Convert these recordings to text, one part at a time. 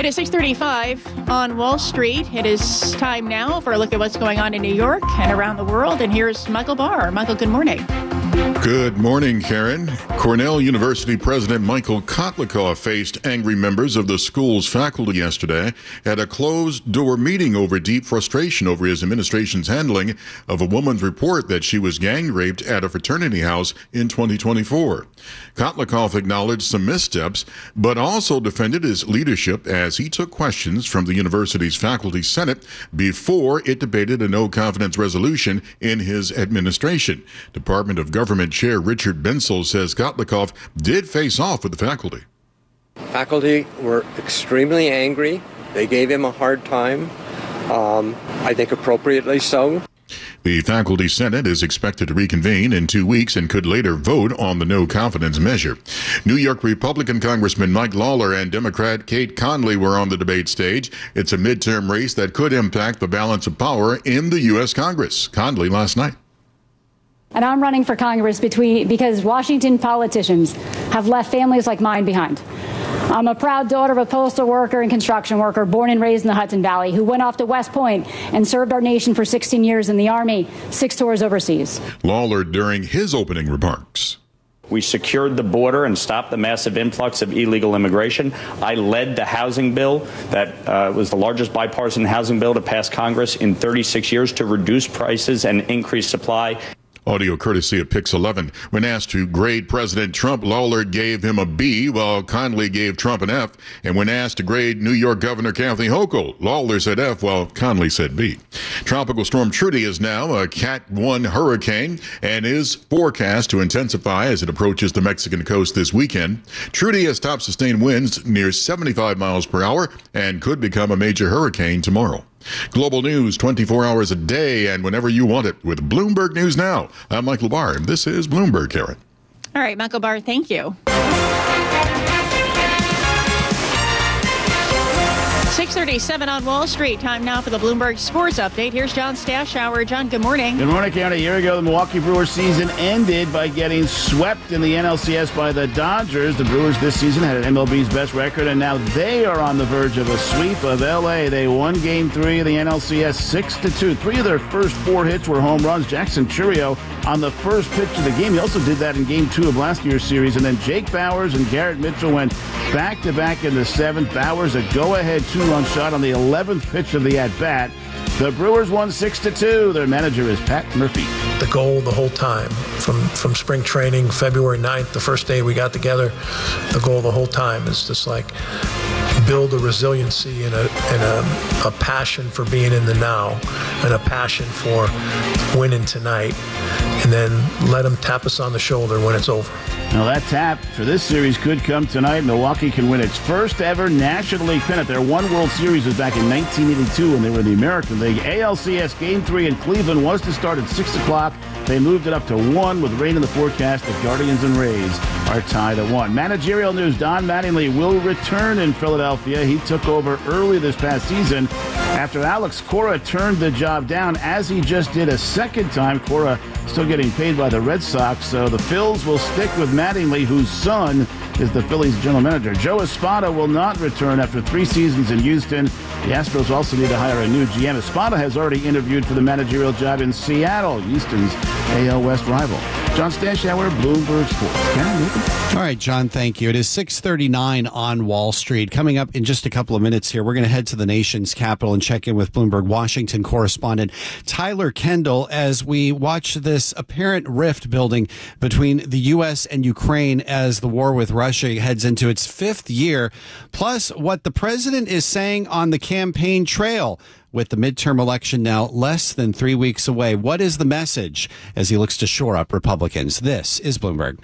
It is 6:35 on Wall Street. It is time now for a look at what's going on in New York and around the world. And here's Michael Barr. Michael, good morning. Good morning, Karen. Cornell University President Michael Kotlikoff faced angry members of the school's faculty yesterday at a closed-door meeting over deep frustration over his administration's handling of a woman's report that she was gang-raped at a fraternity house in 2024. Kotlikoff acknowledged some missteps, but also defended his leadership as he took questions from the university's faculty senate before it debated a no-confidence resolution in his administration. Department of Government Chair Richard Bensel says Kotlikoff did face off with the faculty. Faculty were extremely angry. They gave him a hard time, I think appropriately so. The faculty senate is expected to reconvene in 2 weeks and could later vote on the no-confidence measure. New York Republican Congressman Mike Lawler and Democrat Kate Conley were on the debate stage. It's a midterm race that could impact the balance of power in the U.S. Congress. Conley last night. And I'm running for Congress because Washington politicians have left families like mine behind. I'm a proud daughter of a postal worker and construction worker born and raised in the Hudson Valley who went off to West Point and served our nation for 16 years in the Army, 6 tours overseas. Lawler during his opening remarks. We secured the border and stopped the massive influx of illegal immigration. I led the housing bill that was the largest bipartisan housing bill to pass Congress in 36 years to reduce prices and increase supply. Audio courtesy of Pix 11. When asked to grade President Trump, Lawler gave him a B, while Conley gave Trump an F. And when asked to grade New York Governor Kathy Hochul, Lawler said F, while Conley said B. Tropical storm Trudy is now a Cat 1 hurricane and is forecast to intensify as it approaches the Mexican coast this weekend. Trudy has top sustained winds near 75 miles per hour and could become a major hurricane tomorrow. Global news 24 hours a day and whenever you want it with Bloomberg News Now. I'm Michael Barr, and this is Bloomberg, Karen. All right, Michael Barr, thank you. 6:37 on Wall Street. Time now for the Bloomberg Sports Update. Here's John Stashower. John, good morning. Good morning, Karen. A year ago, the Milwaukee Brewers season ended by getting swept in the NLCS by the Dodgers. The Brewers this season had an MLB's best record, and now they are on the verge of a sweep of L.A. They won Game 3 of the NLCS 6-2. 3 of their first 4 hits were home runs. Jackson Chourio on the first pitch of the game. He also did that in Game 2 of last year's series. And then Jake Bauers and Garrett Mitchell went back-to-back in the 7th. Bauers a go-ahead 2-run shot on the 11th pitch of the at-bat. The Brewers won 6-2. Their manager is Pat Murphy. The goal the whole time, from spring training, February 9th, the first day we got together, the goal the whole time is just like build a resiliency and a passion for being in the now and a passion for winning tonight, and then let them tap us on the shoulder when it's over. Now that tap for this series could come tonight. Milwaukee can win its first ever National League pennant. Their one World Series was back in 1982 when they were in the American League. ALCS Game 3 in Cleveland was to start at 6 o'clock. They moved it up to 1 with rain in the forecast. The Guardians and Rays are tied at 1. Managerial news, Don Mattingly will return in Philadelphia. He took over early this past season after Alex Cora turned the job down, as he just did a second time. Cora still getting paid by the Red Sox, so the Phils will stick with Mattingly, whose son is the Phillies general manager. Joe Espada will not return after 3 seasons in Houston. The Astros also need to hire a new GM. Espada has already interviewed for the managerial job in Seattle, Houston's AL West rival. John Stashower, Bloomberg Sports. Karen, all right, John, thank you. It is 6:39 on Wall Street. Coming up in just a couple of minutes here, we're going to head to the nation's capital and check in with Bloomberg Washington correspondent Tyler Kendall as we watch this apparent rift building between the U.S. and Ukraine as the war with Russia heads into its 5th year, plus what the president is saying on the campaign trail. With the midterm election now less than 3 weeks away, what is the message as he looks to shore up Republicans? This is Bloomberg.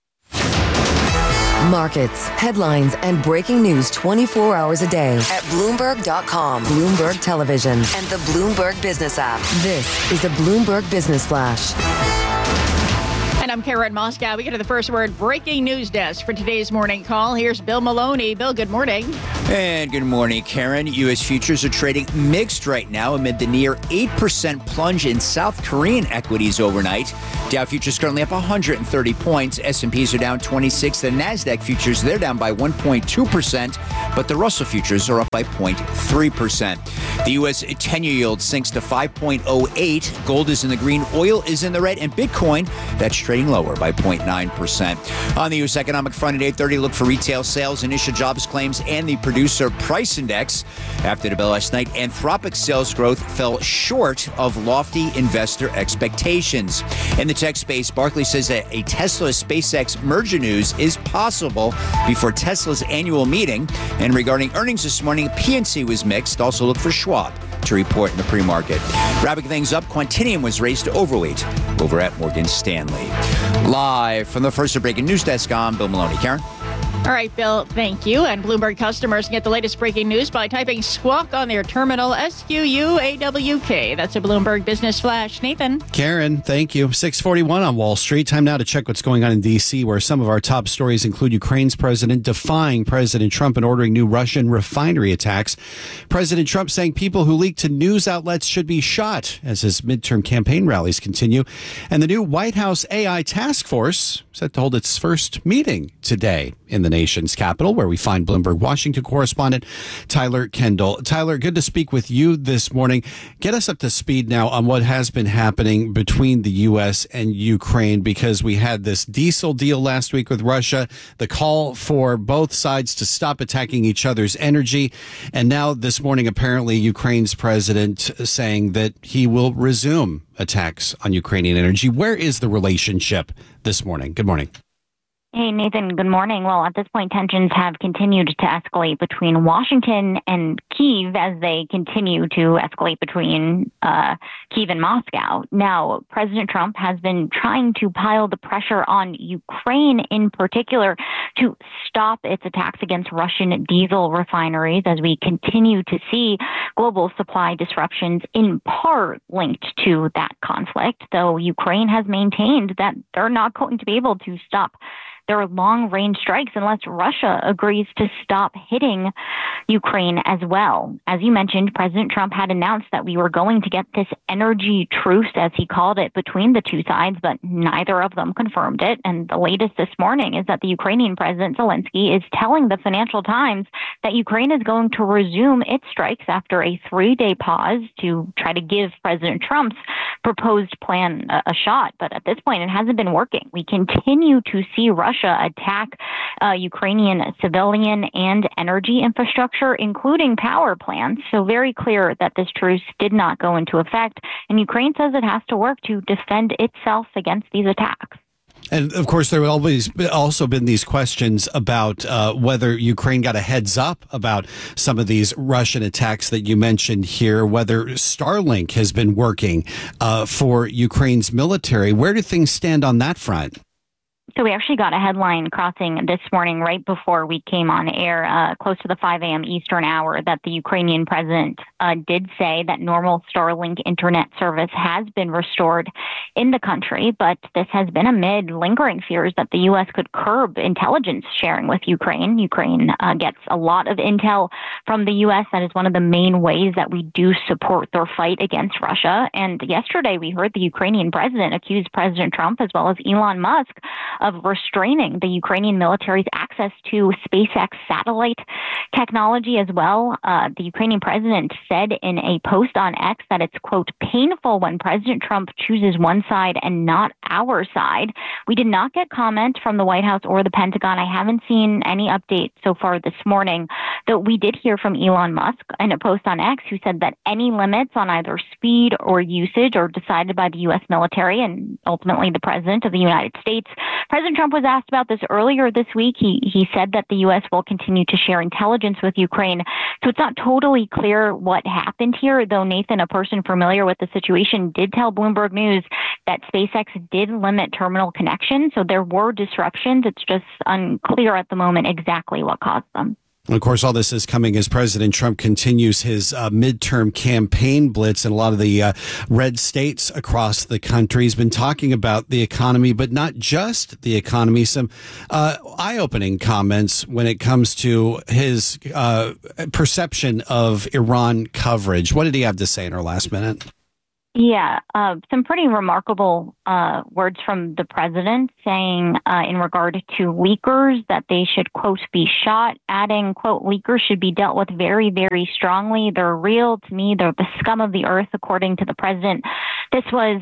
Markets, headlines, and breaking news 24 hours a day at Bloomberg.com, Bloomberg Television, and the Bloomberg Business app. This is a Bloomberg Business Flash. And I'm Karen Moscow. We get to the first word breaking news desk for today's morning call. Here's Bill Maloney. Bill, good morning. And good morning, Karen. U.S. futures are trading mixed right now amid the near 8% plunge in South Korean equities overnight. Dow futures currently up 130 points. S&Ps are down 26. The NASDAQ futures, they're down by 1.2%, but the Russell futures are up by 0.3%. The U.S. 10-year yield sinks to 5.08. Gold is in the green, oil is in the red, and Bitcoin, that's trading lower by 0.9%. On the U.S. economic front at 8:30, look for retail sales, initial jobs claims, and the producer price index. After the bell last night, Anthropic sales growth fell short of lofty investor expectations. In the tech space, Barclays says that a Tesla-SpaceX merger news is possible before Tesla's annual meeting. And regarding earnings this morning, PNC was mixed. Also look for Schwab to report in the pre-market. Wrapping things up, Quantinium was raised to overweight over at Morgan Stanley. Live from the first breaking news desk, I'm Bill Maloney. Karen? All right, Bill, thank you. And Bloomberg customers can get the latest breaking news by typing squawk on their terminal, SQUAWK. That's a Bloomberg Business Flash. Nathan. Karen, thank you. 6:41 on Wall Street. Time now to check what's going on in D.C., where some of our top stories include Ukraine's president defying President Trump and ordering new Russian refinery attacks. President Trump saying people who leak to news outlets should be shot as his midterm campaign rallies continue. And the new White House AI task force set to hold its first meeting today in the nation's capital, where we find Bloomberg Washington correspondent Tyler Kendall. Tyler, good to speak with you this morning. Get us up to speed now on what has been happening between the U.S. and Ukraine, because we had this diesel deal last week with Russia, the call for both sides to stop attacking each other's energy, and now this morning, apparently, Ukraine's president saying that he will resume attacks on Ukrainian energy. Where is the relationship this morning? Good morning. Hey, Nathan, good morning. Well, at this point, tensions have continued to escalate between Washington and Kyiv as they continue to escalate between Kyiv and Moscow. Now, President Trump has been trying to pile the pressure on Ukraine in particular to stop its attacks against Russian diesel refineries as we continue to see global supply disruptions in part linked to that conflict, though Ukraine has maintained that they're not going to be able to stop their long-range strikes unless Russia agrees to stop hitting Ukraine as well. As you mentioned, President Trump had announced that we were going to get this energy truce, as he called it, between the two sides, but neither of them confirmed it. And the latest this morning is that the Ukrainian President Zelensky is telling the Financial Times that Ukraine is going to resume its strikes after a 3-day pause to try to give President Trump's proposed plan a shot. But at this point, it hasn't been working. We continue to see Russia attack Ukrainian civilian and energy infrastructure, including power plants. So very clear that this truce did not go into effect. And Ukraine says it has to work to defend itself against these attacks. And of course, there have always also been these questions about whether Ukraine got a heads up about some of these Russian attacks that you mentioned here, whether Starlink has been working for Ukraine's military. Where do things stand on that front? So we actually got a headline crossing this morning right before we came on air, close to the 5 a.m. Eastern hour, that the Ukrainian president did say that normal Starlink internet service has been restored in the country. But this has been amid lingering fears that the U.S. could curb intelligence sharing with Ukraine. Ukraine gets a lot of intel from the U.S. That is one of the main ways that we do support their fight against Russia. And yesterday we heard the Ukrainian president accuse President Trump as well as Elon Musk of restraining the Ukrainian military's access to SpaceX satellite technology as well. The Ukrainian president said in a post on X that it's, quote, painful when President Trump chooses one side and not our side. We did not get comment from the White House or the Pentagon. I haven't seen any update so far this morning, though we did hear from Elon Musk in a post on X who said that any limits on either speed or usage are decided by the U.S. military and ultimately the President of the United States. President Trump was asked about this earlier this week. He said that the U.S. will continue to share intelligence with Ukraine. So it's not totally clear what happened here, though Nathan, a person familiar with the situation, did tell Bloomberg News that SpaceX did limit terminal connections. So there were disruptions. It's just unclear at the moment exactly what caused them. Of course, all this is coming as President Trump continues his midterm campaign blitz in a lot of the red states across the country. He's been talking about the economy, but not just the economy. Some eye-opening comments when it comes to his perception of Iran coverage. What did he have to say in our last minute? Yeah, some pretty remarkable words from the president saying in regard to leakers that they should, quote, be shot, adding, quote, leakers should be dealt with very, very strongly. They're real. To me, they're the scum of the earth, according to the president. This was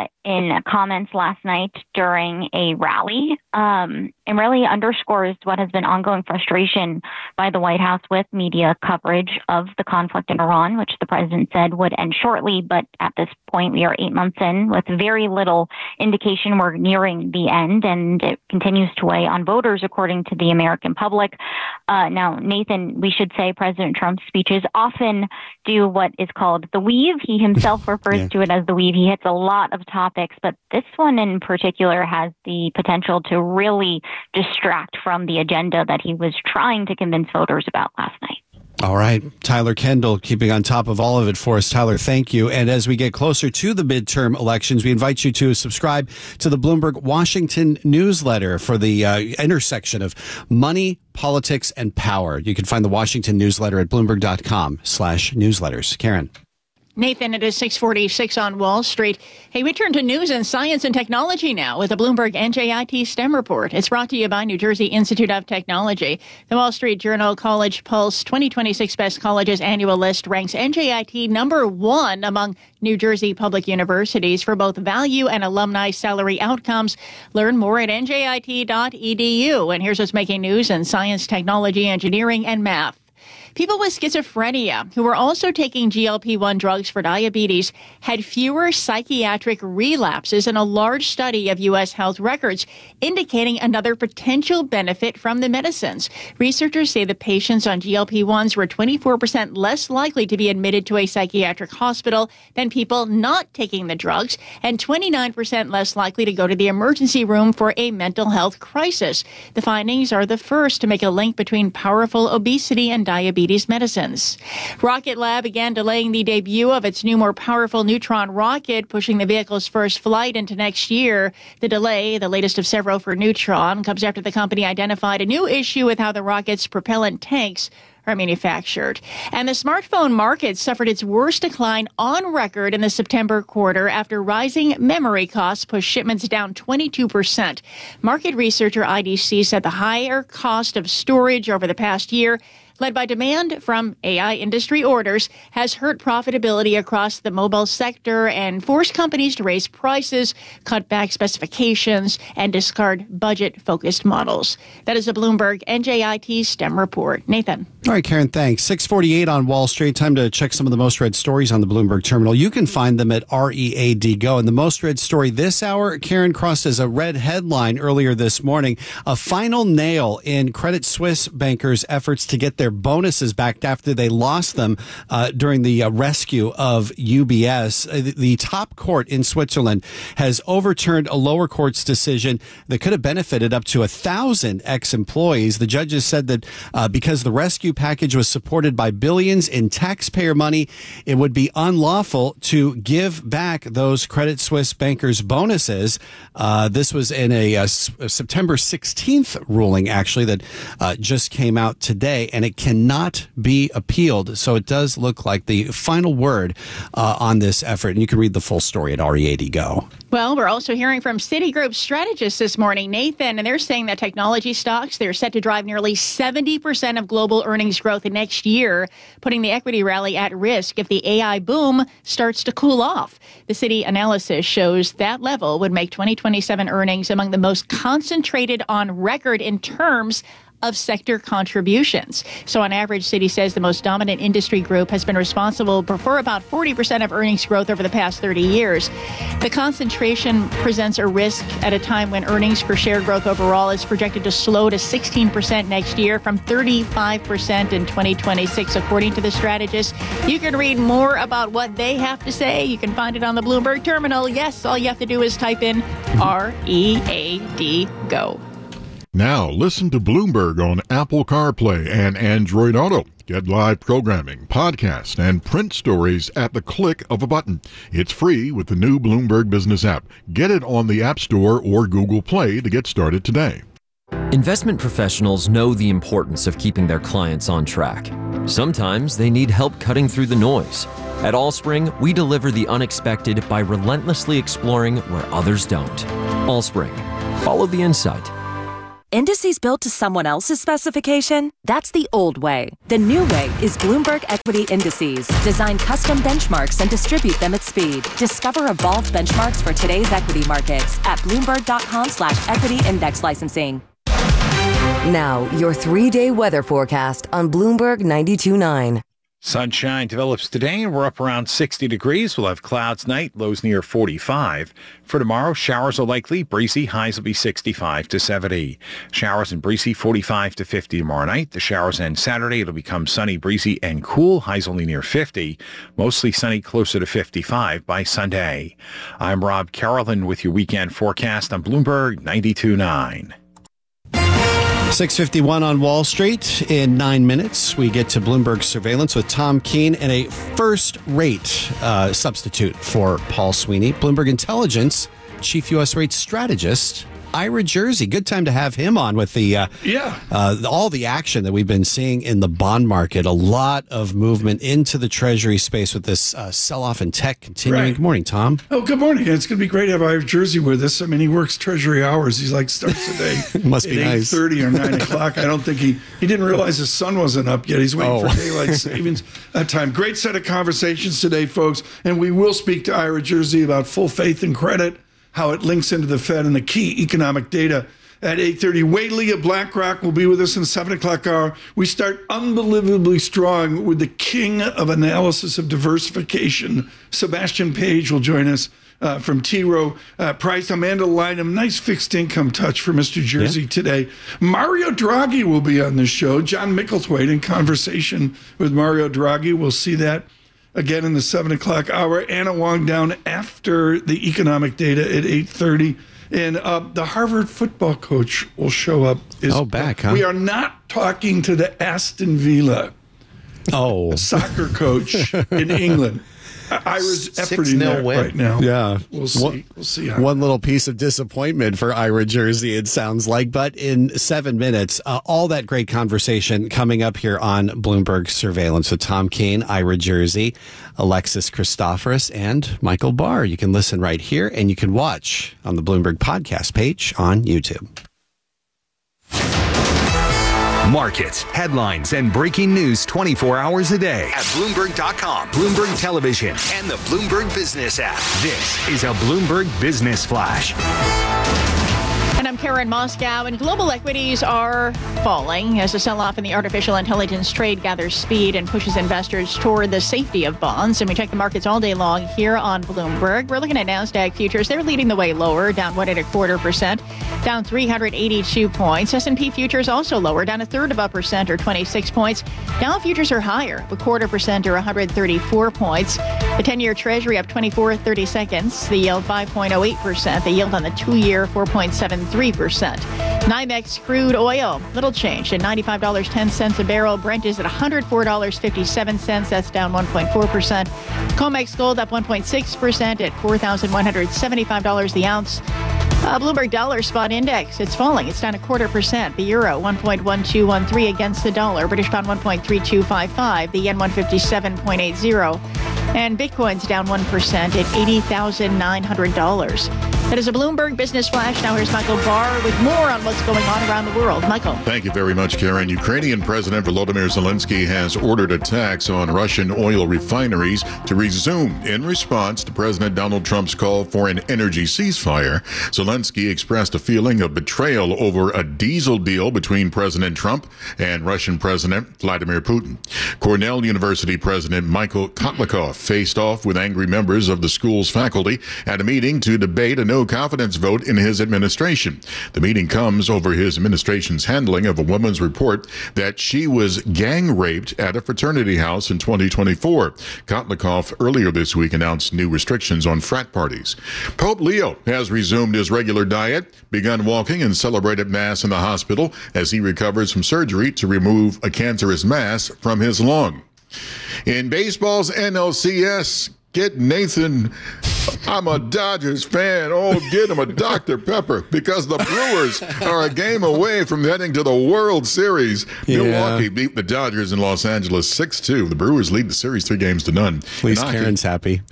in comments last night during a rally and really underscores what has been ongoing frustration by the White House with media coverage of the conflict in Iran, which the president said would end shortly. But at this point, we are 8 months in with very little indication we're nearing the end, and it continues to weigh on voters, according to the American public. Now, Nathan, we should say President Trump's speeches often do what is called the weave. He himself refers to it as the weave. He hits a lot of topics, but this one in particular has the potential to really distract from the agenda that he was trying to convince voters about last night. All right. Tyler Kendall keeping on top of all of it for us. Tyler, thank you. And as we get closer to the midterm elections, we invite you to subscribe to the Bloomberg Washington newsletter for the intersection of money, politics, and power. You can find the Washington newsletter at bloomberg.com/newsletters. Karen. Nathan, it is 6:46 on Wall Street. Hey, we turn to news and science and technology now with the Bloomberg NJIT STEM report. It's brought to you by New Jersey Institute of Technology. The Wall Street Journal College Pulse 2026 Best Colleges annual list ranks NJIT number 1 among New Jersey public universities for both value and alumni salary outcomes. Learn more at njit.edu. And here's what's making news in science, technology, engineering, and math. People with schizophrenia who were also taking GLP-1 drugs for diabetes had fewer psychiatric relapses in a large study of U.S. health records, indicating another potential benefit from the medicines. Researchers say the patients on GLP-1s were 24% less likely to be admitted to a psychiatric hospital than people not taking the drugs, and 29% less likely to go to the emergency room for a mental health crisis. The findings are the first to make a link between powerful obesity and diabetes medicines. Rocket Lab began delaying the debut of its new, more powerful Neutron rocket, pushing the vehicle's first flight into next year. The delay, the latest of several for Neutron, comes after the company identified a new issue with how the rocket's propellant tanks are manufactured. And the smartphone market suffered its worst decline on record in the September quarter after rising memory costs pushed shipments down 22%. Market researcher IDC said the higher cost of storage over the past year, led by demand from AI industry orders, has hurt profitability across the mobile sector and forced companies to raise prices, cut back specifications, and discard budget-focused models. That is a Bloomberg NJIT STEM report. Nathan. All right, Karen, thanks. 6:48 on Wall Street. Time to check some of the most read stories on the Bloomberg terminal. You can find them at READ Go. And the most read story this hour, Karen, crossed as a red headline earlier this morning. A final nail in Credit Suisse bankers' efforts to get their bonuses back after they lost them during the rescue of UBS. The top court in Switzerland has overturned a lower court's decision that could have benefited up to 1,000 ex-employees. The judges said that because the rescue package was supported by billions in taxpayer money, it would be unlawful to give back those Credit Suisse bankers' bonuses. This was in a September 16th ruling, actually, that just came out today, and it cannot be appealed. So it does look like the final word on this effort. And you can read the full story at READ Go. Well, we're also hearing from Citigroup strategists this morning, Nathan, and they're saying that technology stocks, they're set to drive nearly 70% of global earnings growth next year, putting the equity rally at risk if the AI boom starts to cool off. The Citi analysis shows that level would make 2027 earnings among the most concentrated on record in terms of sector contributions. So on average, Citi says the most dominant industry group has been responsible for about 40% of earnings growth over the past 30 years. The concentration presents a risk at a time when earnings per share growth overall is projected to slow to 16% next year from 35% in 2026, according to the strategist. You can read more about what they have to say. You can find it on the Bloomberg terminal. Yes, all you have to do is type in READ Go. Now, listen to Bloomberg on Apple CarPlay and Android Auto. Get live programming, podcasts, and print stories at the click of a button. It's free with the new Bloomberg Business app. Get it on the App Store or Google Play to get started today. Investment professionals know the importance of keeping their clients on track. Sometimes they need help cutting through the noise. At Allspring, we deliver the unexpected by relentlessly exploring where others don't. Allspring. Follow the insight. Indices built to someone else's specification? That's the old way. The new way is Bloomberg Equity Indices. Design custom benchmarks and distribute them at speed. Discover evolved benchmarks for today's equity markets at Bloomberg.com/equity index licensing. Now, your 3-day weather forecast on Bloomberg 92.9. Sunshine develops today, and we're up around 60 degrees. We'll have clouds tonight, lows near 45. For tomorrow, showers are likely, breezy, highs will be 65 to 70. Showers and breezy, 45 to 50 tomorrow night. The showers end Saturday. It'll become sunny, breezy, and cool, highs only near 50. Mostly sunny, closer to 55 by Sunday. I'm Rob Carolyn with your weekend forecast on Bloomberg 92.9. 6:51 on Wall Street. In 9 minutes, we get to Bloomberg Surveillance with Tom Keene and a first-rate substitute for Paul Sweeney. Bloomberg Intelligence Chief U.S. Rates Strategist Ira Jersey. Good time to have him on with the all the action that we've been seeing in the bond market. A lot of movement into the Treasury space with this sell-off in tech continuing. Right. Good morning, Tom. Oh, good morning. It's going to be great to have Ira Jersey with us. I mean, he works Treasury hours. He's like starts the day Must be at nice. 8:30 or 9 o'clock. I don't think he didn't realize his sun wasn't up yet. He's waiting for daylight savings time. Great set of conversations today, folks. And we will speak to Ira Jersey about full faith and credit, how it links into the Fed and the key economic data at 8:30. Wade Lee of BlackRock will be with us in the 7 o'clock hour. We start unbelievably strong with the king of analysis of diversification. Sebastian Page will join us from T. Rowe Price. Amanda Lynham, nice fixed income touch for Mr. Jersey today. Mario Draghi will be on the show. John Micklethwaite in conversation with Mario Draghi. We'll see that again in the 7 o'clock hour. Anna Wong down after the economic data at 8:30. And the Harvard football coach will show up. Back, huh? We are not talking to the Aston Villa soccer coach in England. Ira's efforting that right now. Yeah. We'll see. We'll see. One little piece of disappointment for Ira Jersey, it sounds like. But in 7 minutes, all that great conversation coming up here on Bloomberg Surveillance with Tom Keene, Ira Jersey, Alexis Christoforous, and Michael Barr. You can listen right here, and you can watch on the Bloomberg podcast page on YouTube. Markets, headlines, and breaking news 24 hours a day at Bloomberg.com, Bloomberg Television, and the Bloomberg Business app. This is a Bloomberg Business Flash. And I'm Karen Moscow, and global equities are falling as the sell-off in the artificial intelligence trade gathers speed and pushes investors toward the safety of bonds. And we check the markets all day long here on Bloomberg. We're looking at NASDAQ futures. They're leading the way lower, down 1.25%, down 382 points. S&P futures also lower, down 1/3% or 26 points. Dow futures are higher, 0.25% or 134 points. The 10-year Treasury up 24/32. The yield 5.08%. The yield on the 2-year 4.73%. NYMEX crude oil, little change at $95.10 a barrel. Brent is at $104.57. That's down 1.4%. COMEX gold up 1.6% at $4,175 the ounce. Bloomberg Dollar Spot Index, it's falling. It's down 0.25%. The euro, 1.1213 against the dollar. British pound, 1.3255. The yen, 157.80. And Bitcoin's down 1% at $80,900. That is a Bloomberg Business Flash. Now here's Michael Barr with more on what's going on around the world. Michael. Thank you very much, Karen. Ukrainian President Volodymyr Zelensky has ordered attacks on Russian oil refineries to resume in response to President Donald Trump's call for an energy ceasefire. Zelensky expressed a feeling of betrayal over a diesel deal between President Trump and Russian President Vladimir Putin. Cornell University President Michael Kotlikov faced off with angry members of the school's faculty at a meeting to debate an no confidence vote in his administration. The meeting comes over his administration's handling of a woman's report that she was gang raped at a fraternity house in 2024. Kotlikoff earlier this week announced new restrictions on frat parties. Pope Leo has resumed his regular diet, begun walking, and celebrated Mass in the hospital as he recovers from surgery to remove a cancerous mass from his lung. In baseball's NLCS, get Nathan. I'm a Dodgers fan. Oh, get him a Dr. Pepper because the Brewers are a game away from heading to the World Series. Yeah. Milwaukee beat the Dodgers in Los Angeles 6-2. The Brewers lead the series 3-0. At least Karen's happy.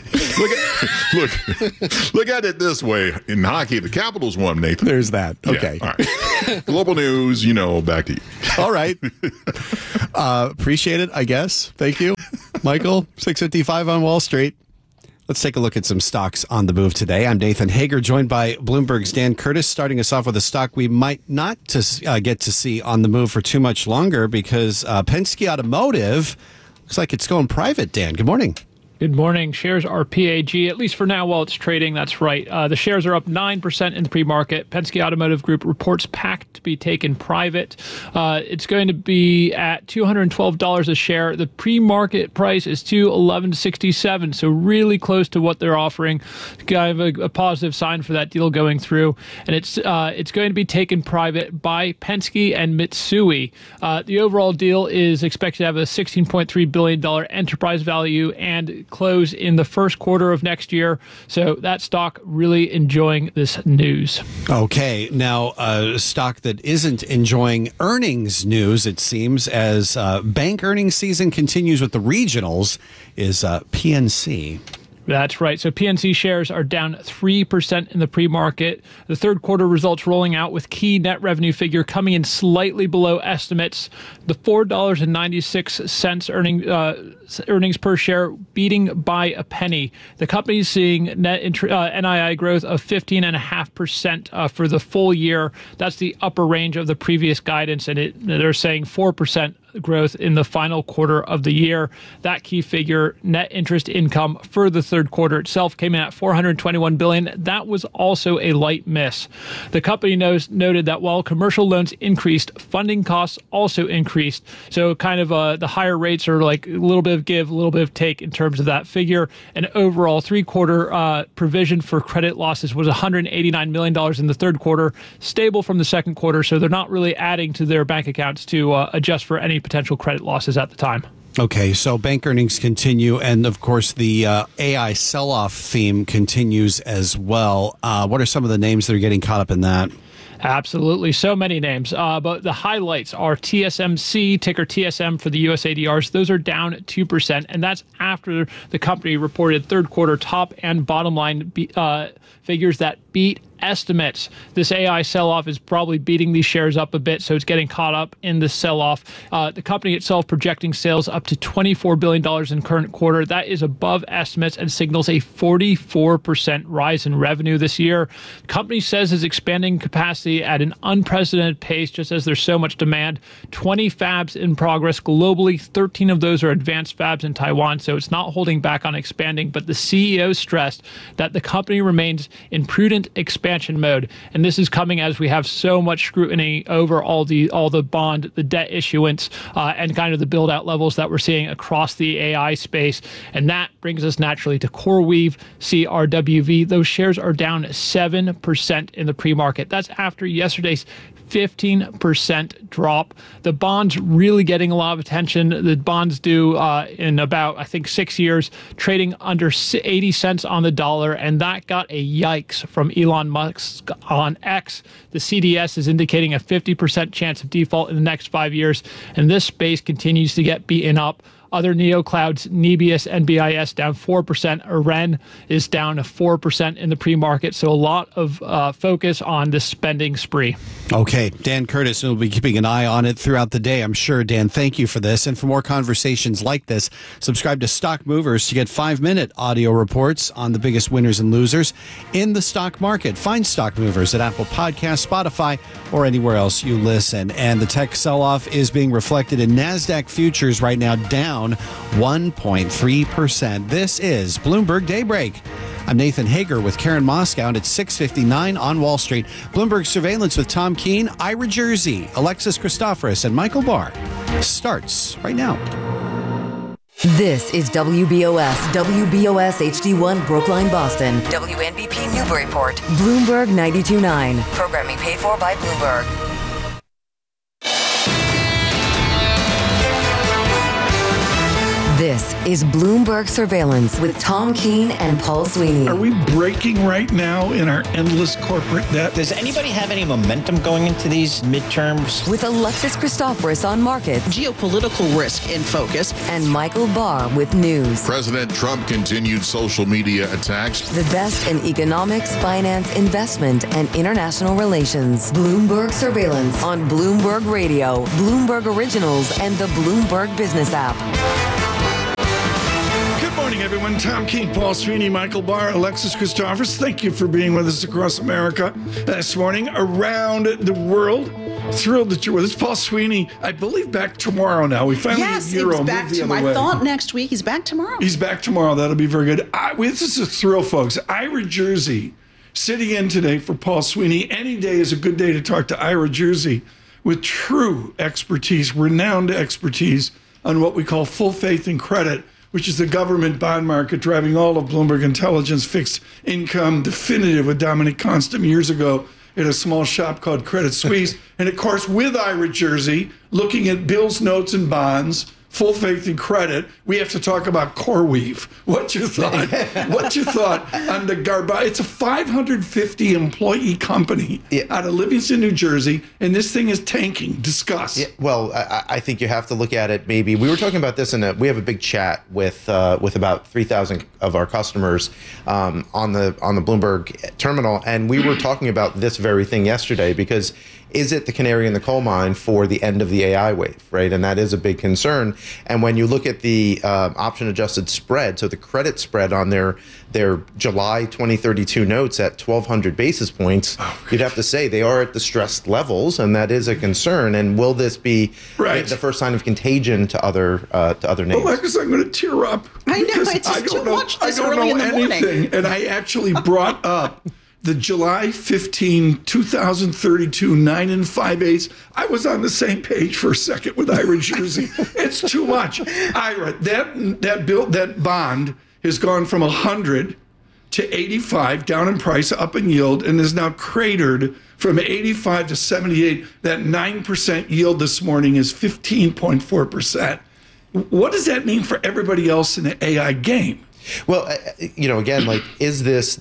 Look at it this way. In hockey, the Capitals won, Nathan. There's that. Okay. Yeah, all right. Global news, back to you. All right. Appreciate it, I guess. Thank you. Michael, 6:55 on Wall Street. Let's take a look at some stocks on the move today. I'm Nathan Hager, joined by Bloomberg's Dan Curtis, starting us off with a stock we might not get to see on the move for too much longer because Penske Automotive looks like it's going private. Dan, good morning. Good morning. Shares are PAG, at least for now while it's trading. That's right. The shares are up 9% in the pre-market. Penske Automotive Group reports packed to be taken private. It's going to be at $212 a share. The pre-market price is $211.67, so really close to what they're offering. Kind of a positive sign for that deal going through. And it's going to be taken private by Penske and Mitsui. The overall deal is expected to have a $16.3 billion enterprise value and close in the first quarter of next year. So that stock really enjoying this news. Okay. Now, a stock that isn't enjoying earnings news, it seems, as bank earnings season continues with the regionals, is PNC. That's right. So PNC shares are down 3% in the pre-market. The third quarter results rolling out with key net revenue figure coming in slightly below estimates. The $4.96 earnings per share beating by a penny. The company's seeing net NII growth of 15.5% for the full year. That's the upper range of the previous guidance, and they're saying 4% growth in the final quarter of the year. That key figure, net interest income for the third quarter itself, came in at $421 billion. That was also a light miss. The company noted that while commercial loans increased, funding costs also increased. So kind of the higher rates are like a little bit of give, a little bit of take in terms of that figure. And overall, three-quarter provision for credit losses was $189 million in the third quarter, stable from the second quarter. So they're not really adding to their bank accounts to adjust for any potential credit losses at the time. Okay, so bank earnings continue, and of course the AI sell-off theme continues as well. What are some of the names that are getting caught up in that? Absolutely. So many names. But the highlights are TSMC, ticker TSM for the US ADRs. Those are down 2%. And that's after the company reported third quarter top and bottom line figures that beat estimates. This AI sell-off is probably beating these shares up a bit, so it's getting caught up in the sell-off. The company itself projecting sales up to $24 billion in current quarter. That is above estimates and signals a 44% rise in revenue this year. The company says it's expanding capacity at an unprecedented pace, just as there's so much demand. 20 fabs in progress globally. 13 of those are advanced fabs in Taiwan, so it's not holding back on expanding. But the CEO stressed that the company remains in prudent expansion mode, and this is coming as we have so much scrutiny over all the bond, the debt issuance, and kind of the build out levels that we're seeing across the AI space. And that brings us naturally to CoreWeave, CRWV. Those shares are down 7% in the pre-market. That's after yesterday's 15% drop. The bonds really getting a lot of attention. The bonds due in about, I think, 6 years, trading under 80 cents on the dollar, and that got a yikes from Elon Musk on X. The CDS is indicating a 50% chance of default in the next 5 years, and this space continues to get beaten up. Other neoclouds, Nebius, NBIS down 4%. Aren is down 4% in the pre-market. So a lot of focus on the spending spree. Okay, Dan Curtis will be keeping an eye on it throughout the day, I'm sure. Dan, thank you for this. And for more conversations like this, subscribe to Stock Movers to get 5-minute audio reports on the biggest winners and losers in the stock market. Find Stock Movers at Apple Podcasts, Spotify, or anywhere else you listen. And the tech sell-off is being reflected in NASDAQ futures right now, down 1.3%. This is Bloomberg Daybreak I'm Nathan Hager with Karen Moscow, and it's 6:59 on Wall Street. Bloomberg Surveillance with Tom Keene, Ira Jersey, Alexis Christoforous, and Michael Barr starts right now. This is WBOS HD1 Brookline, Boston. WNBP Newburyport. Bloomberg 92.9. Programming paid for by Bloomberg. This is Bloomberg Surveillance with Tom Keene and Paul Sweeney. Are we breaking right now in our endless corporate debt? Does anybody have any momentum going into these midterms? With Alexis Christoforous on markets. Geopolitical risk in focus. And Michael Barr with news. President Trump continued social media attacks. The best in economics, finance, investment, and international relations. Bloomberg Surveillance on Bloomberg Radio, Bloomberg Originals, and the Bloomberg Business app. Good morning, everyone. Tom Keene, Paul Sweeney, Michael Barr, Alexis Christoforous. Thank you for being with us across America this morning, around the world. Thrilled that you're with us. Paul Sweeney, I believe, back tomorrow now. We finally yes, get Euro he's back moved the other way. I thought next week. He's back tomorrow. He's back tomorrow. That'll be very good. This is a thrill, folks. Ira Jersey sitting in today for Paul Sweeney. Any day is a good day to talk to Ira Jersey with true expertise, renowned expertise on what we call full faith and credit, which is the government bond market driving all of Bloomberg Intelligence fixed income, definitive with Dominic Constam years ago at a small shop called Credit Suisse. And of course, with Ira Jersey, looking at bills, notes, and bonds, full faith and credit, we have to talk about CoreWeave. What's your thought? What's your thought on the garbage? It's a 550 employee company out of Livingston, New Jersey, and this thing is tanking. Discuss. Yeah, well, I think you have to look at it. Maybe we were talking about this, we have a big chat with about 3,000 of our customers on the Bloomberg terminal, and we were talking about this very thing yesterday because. Is it the canary in the coal mine for the end of the AI wave, right? And that is a big concern. And when you look at the option-adjusted spread, so the credit spread on their July 2032 notes at 1,200 basis points, you'd have to say they are at distressed levels, and that is a concern. And will this be the first sign of contagion to other names? Alexis, I'm going to tear up. I know, it's just too much this early in the morning. And I actually brought up the July 15, 2032, 9 5/8. I was on the same page for a second with Ira Jersey. It's too much. Ira, that bond has gone from 100 to 85, down in price, up in yield, and is now cratered from 85 to 78. That 9% yield this morning is 15.4%. What does that mean for everybody else in the AI game? Well, again, is this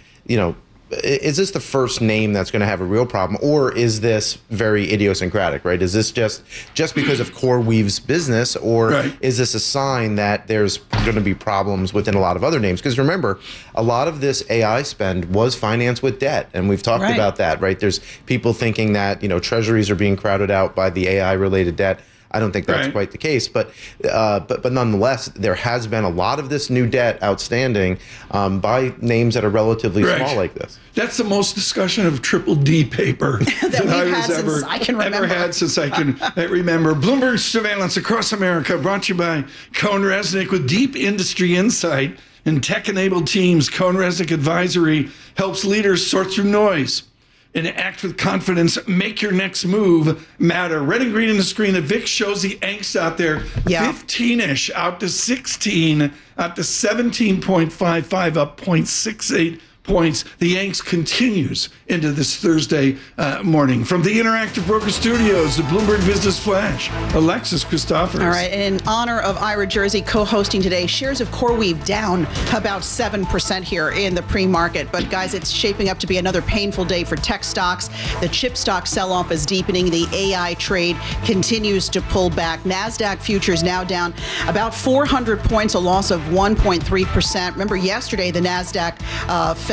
is this the first name that's going to have a real problem, or is this very idiosyncratic, right? Is this just because of CoreWeave's business, or is this a sign that there's going to be problems within a lot of other names? Because remember, a lot of this AI spend was financed with debt, and we've talked about that, right? There's people thinking that, treasuries are being crowded out by the AI-related debt. I don't think that's quite the case, but nonetheless, there has been a lot of this new debt outstanding by names that are relatively small like this. That's the most discussion of triple D paper that we've had since I can remember. Remember. Bloomberg Surveillance across America, brought to you by Cohn Resnick with deep industry insight and tech-enabled teams. Cohn Resnick Advisory helps leaders sort through noise and act with confidence. Make your next move matter. Red and green in the screen. The VIX shows the angst out there. 15-ish out to 16, out to 17.55, up 0.68 points. The angst continues into this Thursday morning. From the Interactive Broker Studios, the Bloomberg Business Flash, Alexis Christoforous. All right, in honor of Ira Jersey co-hosting today, shares of CoreWeave down about 7% here in the pre-market. But guys, it's shaping up to be another painful day for tech stocks. The chip stock sell-off is deepening. The AI trade continues to pull back. NASDAQ futures now down about 400 points, a loss of 1.3%. Remember, yesterday the NASDAQ fell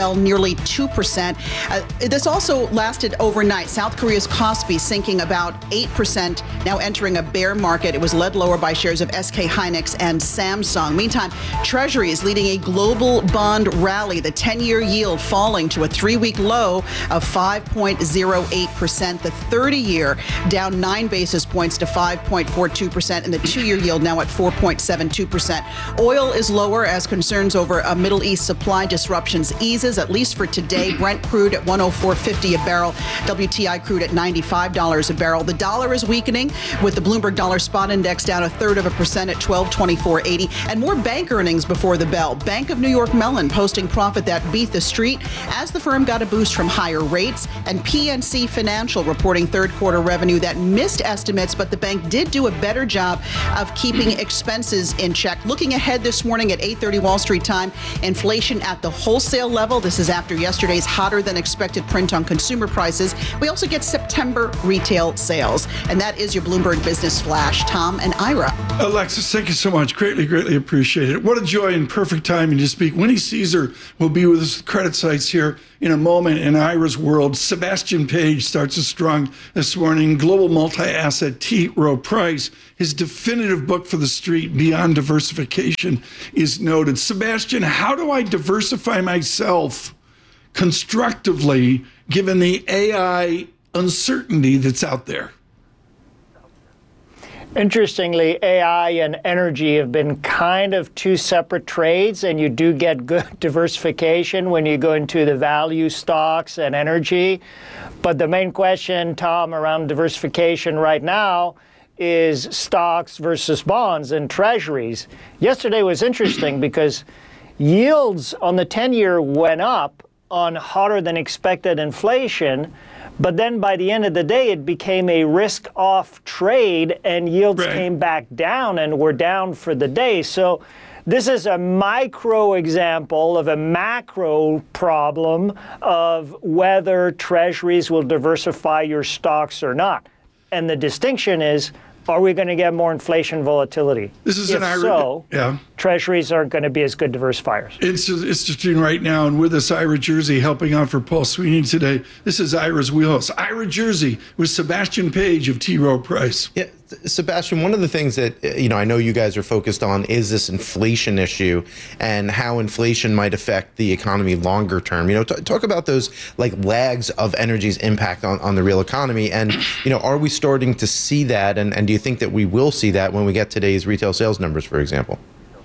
fell nearly 2%. This also lasted overnight. South Korea's Kospi sinking about 8%, now entering a bear market. It was led lower by shares of SK Hynix and Samsung. Meantime, Treasury is leading a global bond rally. The 10-year yield falling to a 3-week low of 5.08%. The 30-year down 9 basis points to 5.42%, and the 2-year yield now at 4.72%. Oil is lower as concerns over a Middle East supply disruptions eases, at least for today. Brent crude at $104.50 a barrel. WTI crude at $95 a barrel. The dollar is weakening, with the Bloomberg Dollar Spot Index down 0.33% at 1224.80. And more bank earnings before the bell. Bank of New York Mellon posting profit that beat the street as the firm got a boost from higher rates. And PNC Financial reporting third quarter revenue that missed estimates, but the bank did do a better job of keeping expenses in check. Looking ahead this morning at 8:30 Wall Street time, inflation at the wholesale level. This is after yesterday's hotter than expected print on consumer prices. We also get September retail sales. And that is your Bloomberg Business Flash. Tom and Ira. Alexis, thank you so much. Greatly, greatly appreciate it. What a joy and perfect timing to speak. Winnie Caesar will be with us with Credit Sites here in a moment in Ira's world. Sebastian Page starts us strong this morning. Global multi-asset T. Rowe Price. His definitive book for the street, Beyond Diversification, is noted. Sebastian, how do I diversify myself constructively given the AI uncertainty that's out there? Interestingly, AI and energy have been kind of two separate trades, and you do get good diversification when you go into the value stocks and energy. But the main question, Tom, around diversification right now is stocks versus bonds and treasuries. Yesterday was interesting because yields on the 10-year went up on hotter than expected inflation. But then by the end of the day, it became a risk-off trade, and yields came back down and were down for the day. So this is a micro example of a macro problem of whether treasuries will diversify your stocks or not. And the distinction is, are we going to get more inflation volatility? This is if so, yeah. Treasuries aren't going to be as good diversifiers. It's interesting right now, and with us, Ira Jersey, helping out for Paul Sweeney today. This is Ira's wheelhouse. Ira Jersey with Sebastian Page of T. Rowe Price. Yeah, Sebastian, one of the things that, I know you guys are focused on is this inflation issue and how inflation might affect the economy longer term. Talk about those lags of energy's impact on the real economy. And, are we starting to see that? And do you think that we will see that when we get today's retail sales numbers, for example?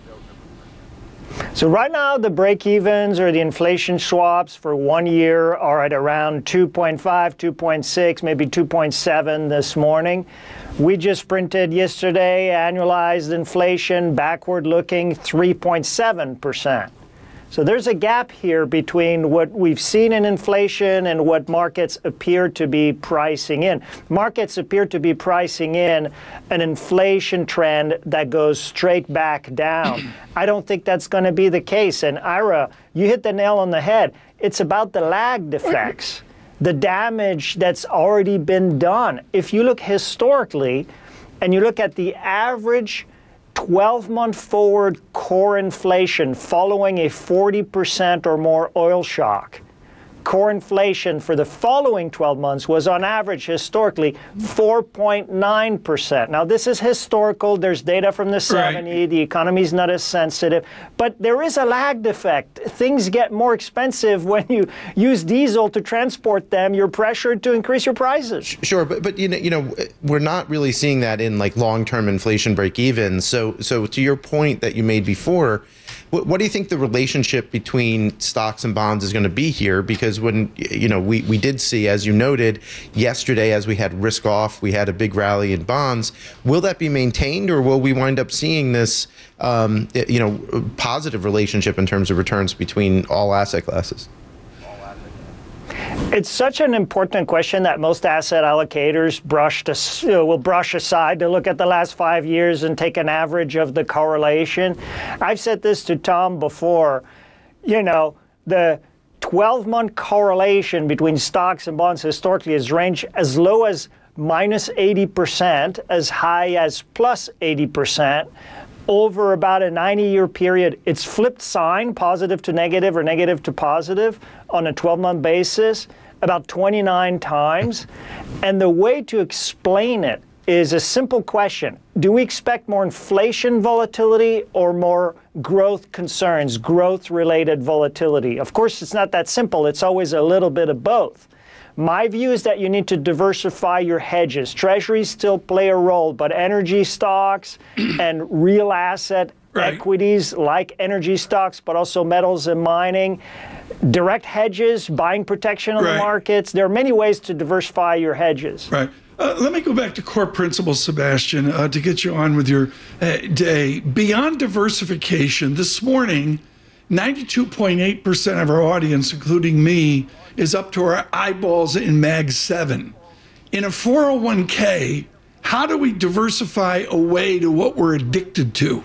So right now, the break-evens or the inflation swaps for 1 year are at around 2.5, 2.6, maybe 2.7 this morning. We just printed yesterday annualized inflation, backward-looking, 3.7%. So there's a gap here between what we've seen in inflation and what markets appear to be pricing in. Markets appear to be pricing in an inflation trend that goes straight back down. I don't think that's going to be the case. And Ira, you hit the nail on the head. It's about the lagged effects, the damage that's already been done. If you look historically and you look at the average 12-month forward core inflation following a 40% or more oil shock, core inflation for the following 12 months was on average historically 4.9%. Now this is historical. There's data from the 70s. The economy is not as sensitive, but there is a lagged effect. Things get more expensive when you use diesel to transport them. You're pressured to increase your prices. Sure, but we're not really seeing that in long-term inflation break-even. So to your point that you made before, what do you think the relationship between stocks and bonds is going to be here? Because when, we did see, as you noted, yesterday as we had risk off, we had a big rally in bonds. Will that be maintained, or will we wind up seeing this, positive relationship in terms of returns between all asset classes? It's such an important question that most asset allocators will brush aside to look at the last 5 years and take an average of the correlation. I've said this to Tom before. The 12-month correlation between stocks and bonds historically has ranged as low as minus 80%, as high as plus 80%. over about a 90-year period, it's flipped sign, positive to negative or negative to positive, on a 12-month basis about 29 times. And the way to explain it is a simple question. Do we expect more inflation volatility or more growth concerns, growth-related volatility? Of course, it's not that simple. It's always a little bit of both. My view is that you need to diversify your hedges. Treasuries still play a role, but energy stocks and real asset equities like energy stocks, but also metals and mining, direct hedges, buying protection on the markets. There are many ways to diversify your hedges. Right. Let me go back to core principles, Sebastian, to get you on with your day. Beyond diversification, this morning, 92.8% of our audience, including me, is up to our eyeballs in Mag 7. In a 401k, how do we diversify away to what we're addicted to?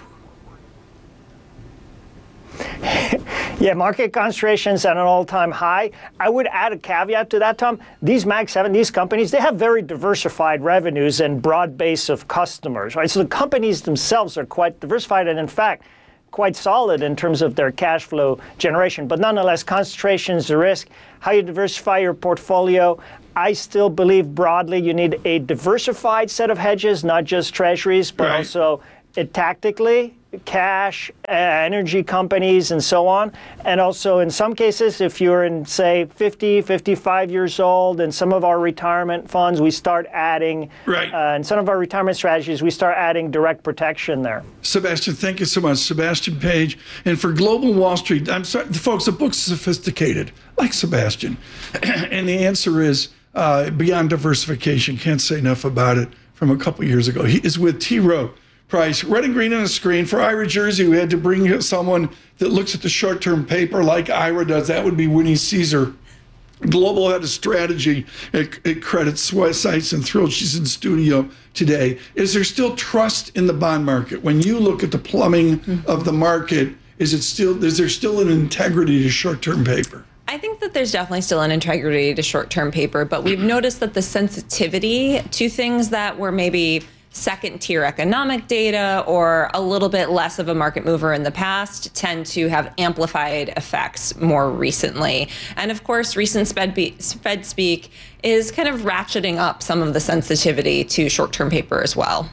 Yeah, market concentrations at an all-time high. I would add a caveat to that, Tom. These Mag 7, these companies, they have very diversified revenues and broad base of customers, right? So the companies themselves are quite diversified and, in fact, quite solid in terms of their cash flow generation. But nonetheless, concentration is a risk. How you diversify your portfolio, I still believe broadly you need a diversified set of hedges, not just treasuries, but also tactically, cash, energy companies, and so on. And also, in some cases, if you're in, say, 50, 55 years old, in some of our retirement funds, we start adding, in some of our retirement strategies, we start adding direct protection there. Sebastian, thank you so much. Sebastian Page. And for Global Wall Street, I'm sorry, folks, the book's sophisticated, like Sebastian. And the answer is beyond diversification. Can't say enough about it from a couple years ago. He is with T. Rowe Price. Red and green on the screen. For Ira Jersey, we had to bring someone that looks at the short-term paper like Ira does. That would be Winnie Caesar, global head of strategy at Credit Suisse, and thrilled she's in studio today. Is there still trust in the bond market? When you look at the plumbing of the market, is there still an integrity to short-term paper? I think that there's definitely still an integrity to short-term paper, but we've noticed that the sensitivity to things that were maybe second-tier economic data or a little bit less of a market mover in the past tend to have amplified effects more recently. And of course, recent Fed speak is kind of ratcheting up some of the sensitivity to short-term paper as well.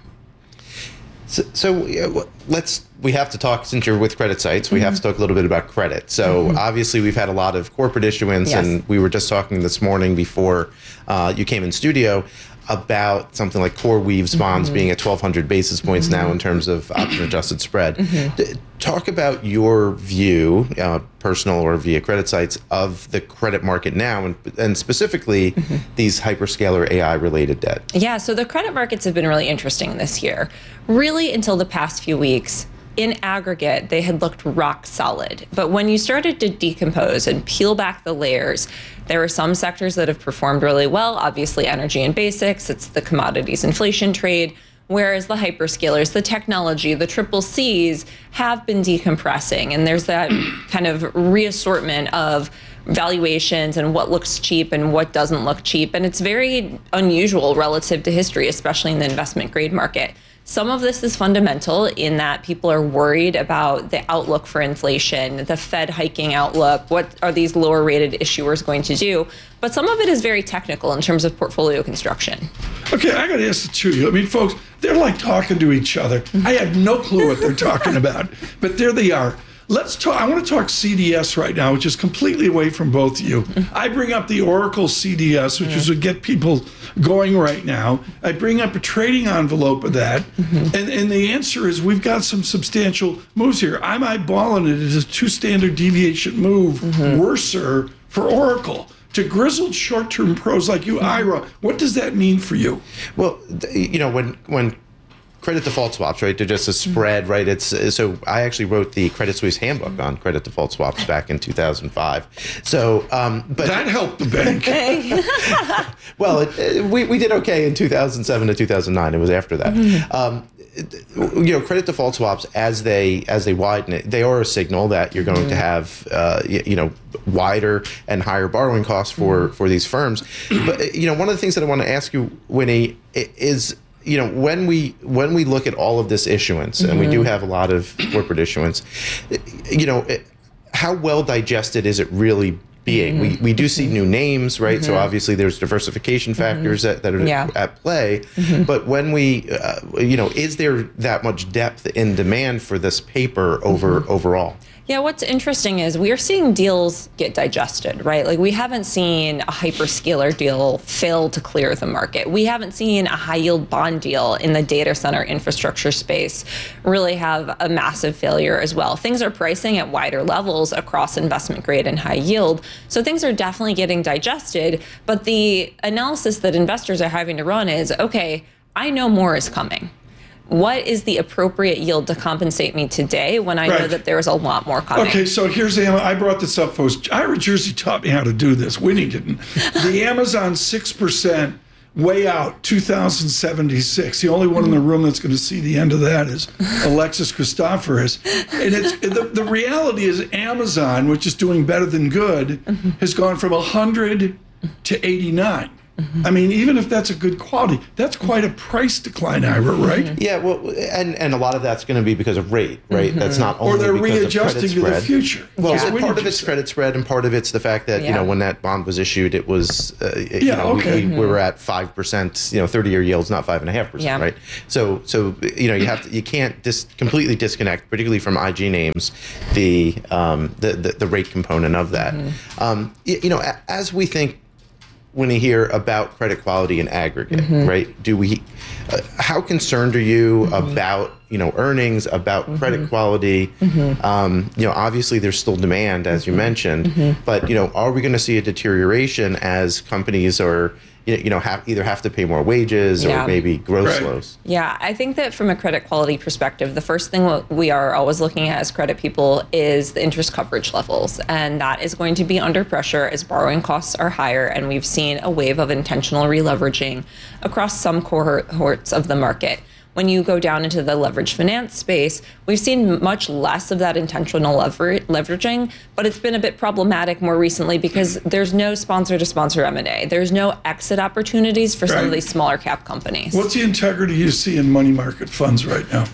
So we have to talk, since you're with CreditSights, we have to talk a little bit about credit. So obviously we've had a lot of corporate issuance, and we were just talking this morning before you came in studio about something like CoreWeave's bonds being at 1,200 basis points now in terms of option-adjusted spread. Talk about your view, personal or via CreditSights, of the credit market now, and specifically these hyperscaler AI-related debt. Yeah, so the credit markets have been really interesting this year. Really, until the past few weeks, in aggregate, they had looked rock solid. But when you started to decompose and peel back the layers, there are some sectors that have performed really well. Obviously, energy and basics, it's the commodities inflation trade, whereas the hyperscalers, the technology, the triple Cs have been decompressing. And there's that kind of reassortment of valuations and what looks cheap and what doesn't look cheap. And it's very unusual relative to history, especially in the investment grade market. Some of this is fundamental in that people are worried about the outlook for inflation, the Fed hiking outlook, what are these lower rated issuers going to do? But some of it is very technical in terms of portfolio construction. Okay, I got to ask the two of you. I mean, folks, they're like talking to each other. I have no clue what they're talking about, but there they are. Let's talk. I want to talk CDS right now, which is completely away from both of you. I bring up the Oracle CDS, which is what get people going right now. I bring up a trading envelope of that, and the answer is we've got some substantial moves here. I'm eyeballing it as a 2 standard deviation move, worser for Oracle. To grizzled short-term pros like you, Ira, what does that mean for you? Well, you know, when credit default swaps, right? They're just a spread, right? It's so I actually wrote the Credit Suisse handbook on credit default swaps back in 2005. So, but that helped the bank. Well, we did okay in 2007 to 2009. It was after that. You know, credit default swaps, as they widen it, they are a signal that you're going to have you know, wider and higher borrowing costs for these firms. But you know, one of the things that I want to ask you, Winnie, is when we look at all of this issuance, and we do have a lot of corporate issuance, how well digested is it really being? We do see new names, right? So obviously there's diversification factors that are at play. But when we, is there that much depth in demand for this paper overall? Yeah, what's interesting is we are seeing deals get digested, right? Like we haven't seen a hyperscaler deal fail to clear the market. We haven't seen a high yield bond deal in the data center infrastructure space really have a massive failure as well. Things are pricing at wider levels across investment grade and high yield. So things are definitely getting digested. But the analysis that investors are having to run is, okay, I know more is coming. What is the appropriate yield to compensate me today when I know that there's a lot more coming? Okay, so here's I brought this up, folks. Ira Jersey taught me how to do this. Winnie didn't. The Amazon 6% way out 2076. The only one in the room that's going to see the end of that is Alexis Christoforous. And the reality is Amazon, which is doing better than good, has gone from 100 to 89. I mean, even if that's a good quality, that's quite a price decline, Ira, right? Yeah, well, and a lot of that's going to be because of rate, right? That's not only or they're because readjusting of to credit the future. Well, part of it's credit spread, and part of it's the fact that when that bond was issued, it was we were at 5%, 30-year yields, not 5.5%, right? So you can't completely disconnect, particularly from IG names, the rate component of that. As we think. When you hear about credit quality in aggregate, right? How concerned are you about earnings, about credit quality? Obviously there's still demand, as you mentioned, but are we going to see a deterioration as companies are either have to pay more wages or maybe growth slows? Yeah, I think that from a credit quality perspective, the first thing we are always looking at as credit people is the interest coverage levels. And that is going to be under pressure as borrowing costs are higher. And we've seen a wave of intentional releveraging across some cohorts of the market. When you go down into the leveraged finance space, we've seen much less of that intentional leveraging, but it's been a bit problematic more recently because there's no sponsor-to-sponsor M&A. There's no exit opportunities for some of these smaller cap companies. What's the integrity you see in money market funds right now?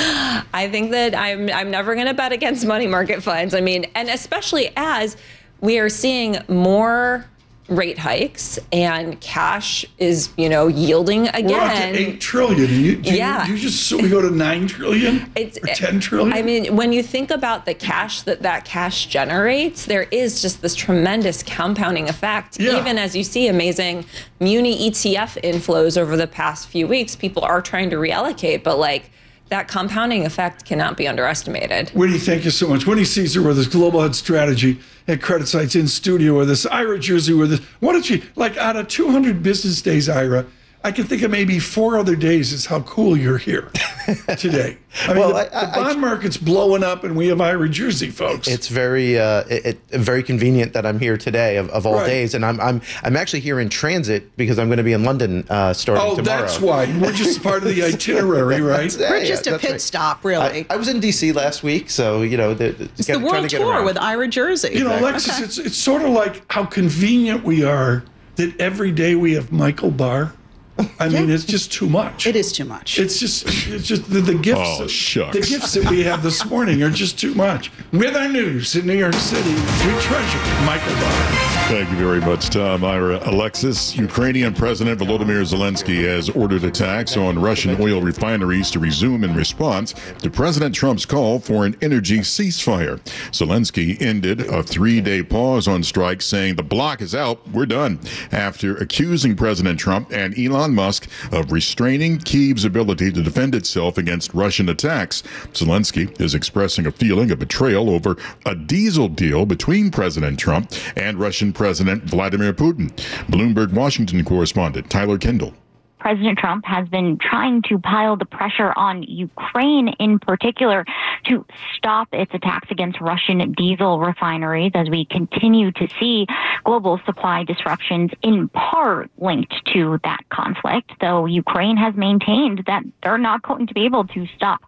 I think that I'm never going to bet against money market funds. I mean, and especially as we are seeing more rate hikes and cash is, yielding again. We're up to 8 trillion. You just assume we go to 9 trillion or 10 trillion? I mean, when you think about the cash that cash generates, there is just this tremendous compounding effect. Even as you see amazing muni ETF inflows over the past few weeks, people are trying to reallocate, but that compounding effect cannot be underestimated. Winnie, thank you so much. Winnie Caesar with us, Global Head Strategy at CreditSights, in studio with us. Ira Jersey with us. What did she, out of 200 business days, Ira, I can think of maybe 4 other days is how cool you're here today. I mean, the bond market's blowing up, and we have Ira Jersey, folks. It's very very convenient that I'm here today of all days, and I'm actually here in transit because I'm going to be in London starting tomorrow. That's why. We're just part of the itinerary, right? We're just a pit stop, really. I was in D.C. last week, so it's the world tour with Ira Jersey. Alexis, it's sort of like how convenient we are that every day we have Michael Barr. I mean, it's just too much. It is too much. It's just the gifts. Oh, shucks. The gifts that we have this morning are just too much. With our news in New York City, we treasure Michael Barr. Thank you very much, Tom. Ira. Alexis, Ukrainian President Volodymyr Zelensky has ordered attacks on Russian oil refineries to resume in response to President Trump's call for an energy ceasefire. Zelensky ended a 3-day pause on strikes, saying the bloc is out, we're done, after accusing President Trump and Elon Musk of restraining Kyiv's ability to defend itself against Russian attacks. Zelensky is expressing a feeling of betrayal over a diesel deal between President Trump and Russian President Vladimir Putin. Bloomberg Washington correspondent Tyler Kendall. President Trump has been trying to pile the pressure on Ukraine in particular to stop its attacks against Russian diesel refineries as we continue to see global supply disruptions in part linked to that conflict, though Ukraine has maintained that they're not going to be able to stop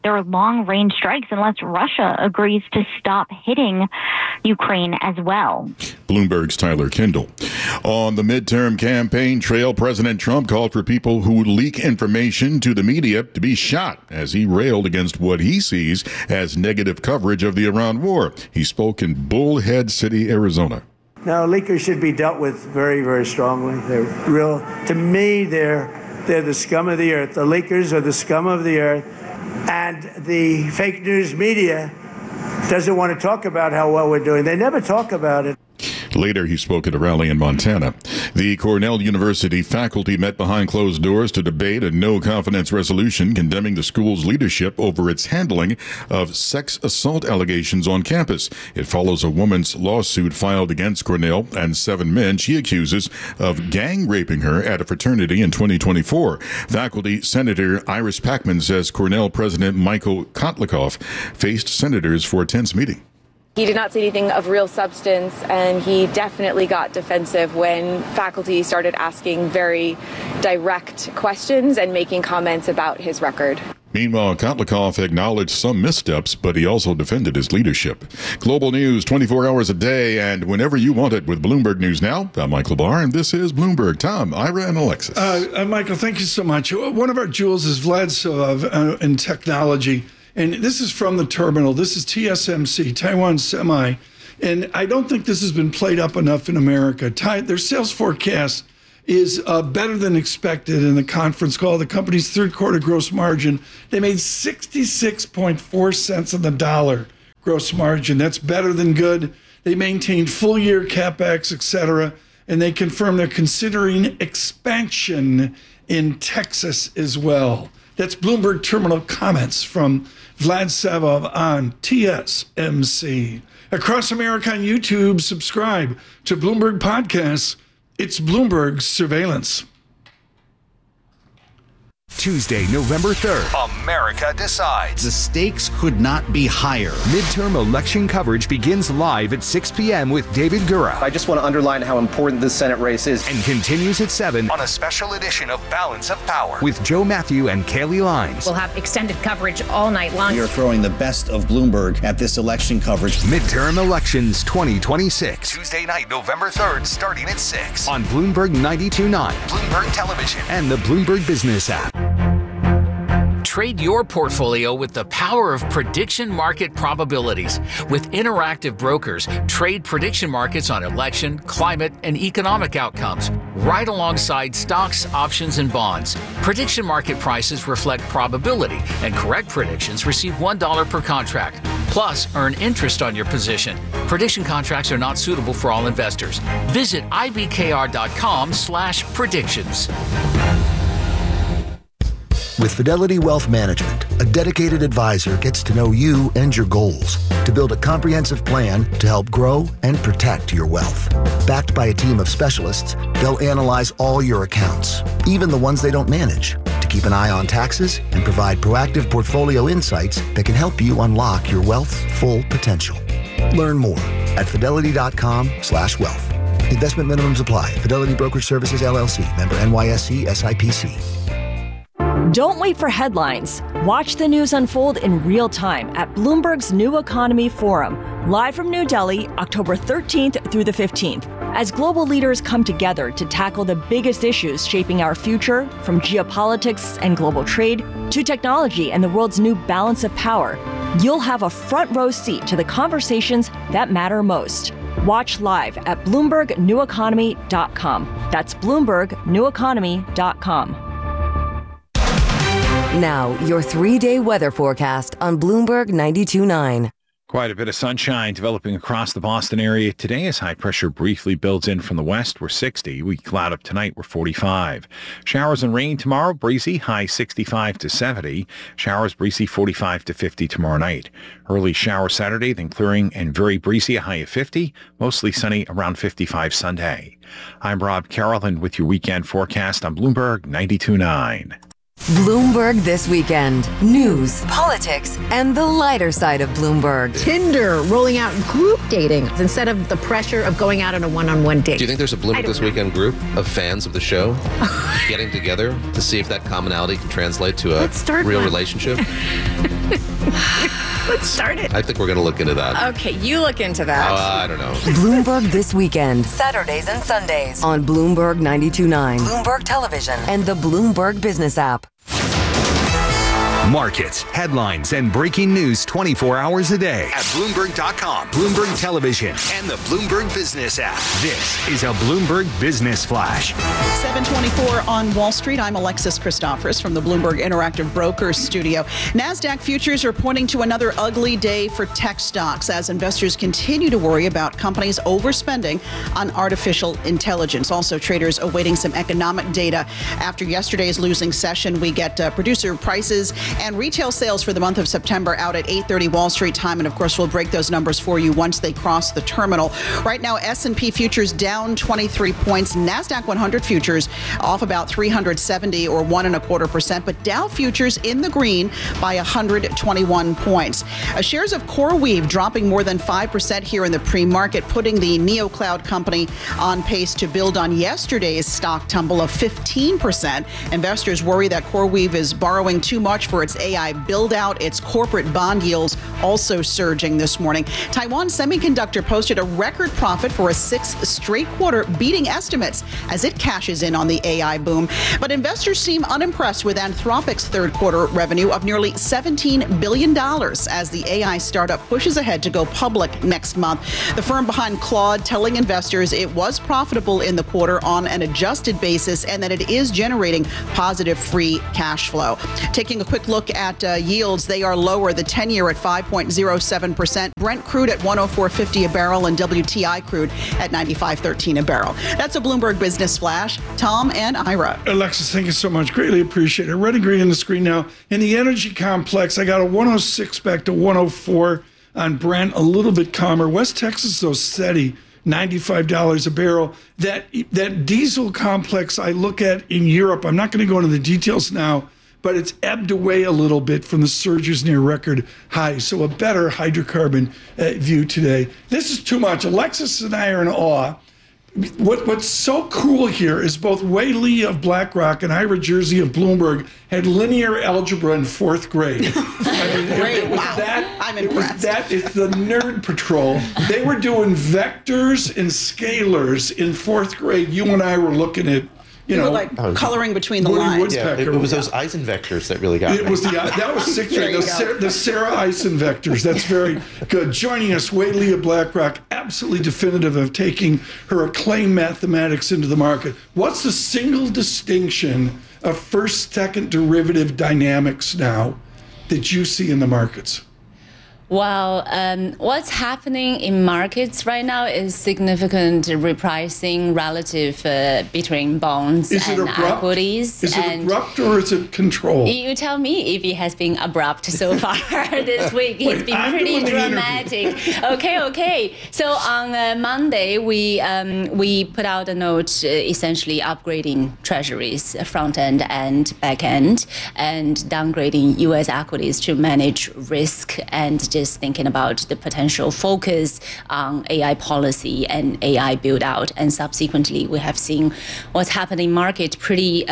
their long-range strikes unless Russia agrees to stop hitting Ukraine as well. Bloomberg's Tyler Kendall. On the midterm campaign trail, President Trump called for people who leak information to the media to be shot as he railed against what he sees as negative coverage of the Iran war. He spoke in Bullhead City, Arizona. Now, leakers should be dealt with very, very strongly. They're real. To me, they're the scum of the earth. The leakers are the scum of the earth. And the fake news media doesn't want to talk about how well we're doing. They never talk about it. Later, he spoke at a rally in Montana. The Cornell University faculty met behind closed doors to debate a no-confidence resolution condemning the school's leadership over its handling of sex assault allegations on campus. It follows a woman's lawsuit filed against Cornell and 7 men she accuses of gang raping her at a fraternity in 2024. Faculty Senator Iris Packman says Cornell President Michael Kotlikoff faced senators for a tense meeting. He did not say anything of real substance, and he definitely got defensive when faculty started asking very direct questions and making comments about his record. Meanwhile, Kotlikoff acknowledged some missteps, but he also defended his leadership. Global news 24 hours a day and whenever you want it with Bloomberg News Now. I'm Michael Barr, and this is Bloomberg. Tom, Ira, and Alexis. Michael, thank you so much. One of our jewels is Vlad Silov in technology. And this is from the terminal. This is TSMC, Taiwan Semi. And I don't think this has been played up enough in America. Their sales forecast is better than expected in the conference call. The company's third quarter gross margin, they made 66.4 cents on the dollar gross margin. That's better than good. They maintained full year CapEx, et cetera. And they confirmed they're considering expansion in Texas as well. That's Bloomberg Terminal comments from Vlad Savov on TSMC. Across America on YouTube, subscribe to Bloomberg Podcasts. It's Bloomberg Surveillance. Tuesday, November 3rd, America decides. The stakes could not be higher. Midterm election coverage begins live at 6 p.m. with David Gura. I just want to underline how important this Senate race is. And continues at 7 on a special edition of Balance of Power with Joe Matthew and Kaylee Lines. We'll have extended coverage all night long. You're throwing the best of Bloomberg at this election coverage. Midterm Elections 2026. Tuesday night, November 3rd, starting at 6 on Bloomberg 92.9, Bloomberg Television, and the Bloomberg Business app. Trade your portfolio with the power of prediction market probabilities. With Interactive Brokers, trade prediction markets on election, climate, and economic outcomes, right alongside stocks, options, and bonds. Prediction market prices reflect probability, and correct predictions receive $1 per contract. Plus, earn interest on your position. Prediction contracts are not suitable for all investors. Visit ibkr.com/predictions. With Fidelity Wealth Management, a dedicated advisor gets to know you and your goals to build a comprehensive plan to help grow and protect your wealth. Backed by a team of specialists, they'll analyze all your accounts, even the ones they don't manage, to keep an eye on taxes and provide proactive portfolio insights that can help you unlock your wealth's full potential. Learn more at fidelity.com/wealth. Investment minimums apply. Fidelity Brokerage Services, LLC. Member NYSE SIPC. Don't wait for headlines. Watch the news unfold in real time at Bloomberg's New Economy Forum, live from New Delhi, October 13th through the 15th. As global leaders come together to tackle the biggest issues shaping our future, from geopolitics and global trade to technology and the world's new balance of power, you'll have a front row seat to the conversations that matter most. Watch live at BloombergNewEconomy.com. That's BloombergNewEconomy.com. Now, your 3-day weather forecast on Bloomberg 92.9. Quite a bit of sunshine developing across the Boston area today as high pressure briefly builds in from the west. We're 60. We cloud up tonight. We're 45. Showers and rain tomorrow. Breezy, high 65 to 70. Showers, breezy, 45 to 50 tomorrow night. Early shower Saturday, then clearing and very breezy, a high of 50. Mostly sunny, around 55 Sunday. I'm Rob Carroll, and with your weekend forecast on Bloomberg 92.9. Bloomberg This Weekend. News, politics, and the lighter side of Bloomberg. Tinder rolling out group dating instead of the pressure of going out on a one-on-one date. Do you think there's a Bloomberg This Weekend group of fans of the show getting together to see if that commonality can translate to a real relationship? Let's start it. I think we're going to look into that. Okay, you look into that. I don't know. Bloomberg This Weekend, Saturdays and Sundays on Bloomberg 92.9, Bloomberg Television, and the Bloomberg Business app. Markets, headlines, and breaking news 24 hours a day at Bloomberg.com, Bloomberg Television, and the Bloomberg Business app. This is a Bloomberg Business Flash. 7:24 on Wall Street. I'm Alexis Christophorous from the Bloomberg Interactive Brokers studio. NASDAQ futures are pointing to another ugly day for tech stocks as investors continue to worry about companies overspending on artificial intelligence. Also, traders awaiting some economic data. After yesterday's losing session, we get producer prices and retail sales for the month of September out at 8:30 Wall Street time. And of course, we'll break those numbers for you once they cross the terminal. Right now, S&P futures down 23 points. NASDAQ 100 futures off about 370 or 1.25%. But Dow futures in the green by 121 points. Shares of CoreWeave dropping more than 5% here in the pre-market, putting the NeoCloud company on pace to build on yesterday's stock tumble of 15%. Investors worry that CoreWeave is borrowing too much for its AI build-out. Its corporate bond yields also surging this morning. Taiwan Semiconductor posted a record profit for a sixth straight quarter, beating estimates as it cashes in on the AI boom. But investors seem unimpressed with Anthropic's third quarter revenue of nearly $17 billion as the AI startup pushes ahead to go public next month. The firm behind Claude telling investors it was profitable in the quarter on an adjusted basis and that it is generating positive free cash flow. Taking a quick look at yields, they are lower. The 10-year at 5.07%, Brent crude at 104.50 a barrel, and WTI crude at 95.13 a barrel. That's a Bloomberg Business Flash. Tom and Ira. Alexis, thank you so much. Greatly appreciate it. Red and green on the screen now. In the energy complex, I got a 106 back to 104 on Brent, a little bit calmer. West Texas, though, steady. $95 a barrel. That diesel complex I look at in Europe, I'm not going to go into the details now, but it's ebbed away a little bit from the surges near record highs. So a better hydrocarbon view today. This is too much. Alexis and I are in awe. What's so cool here is both Wei Li of BlackRock and Ira Jersey of Bloomberg had linear algebra in fourth grade. It was that. I'm impressed. It's the nerd patrol. They were doing vectors and scalars in fourth grade. You and I were looking at, like coloring between the lines. Yeah, it was those Eisenvectors that really got me. It was that was sixth grade. The Sarah Eisenvectors. That's very good. Joining us, Wei Li of BlackRock, absolutely definitive of taking her acclaimed mathematics into the market. What's the single distinction of first-second derivative dynamics now that you see in the markets? Well, what's happening in markets right now is significant repricing relative between bonds and equities. Is it abrupt or is it controlled? You tell me if it has been abrupt so far this week. It's been pretty dramatic. Okay. So on Monday, we put out a note essentially upgrading treasuries, front end and back end, and downgrading U.S. equities to manage risk and just thinking about the potential focus on AI policy and AI build out. And subsequently, we have seen what's happening in market pretty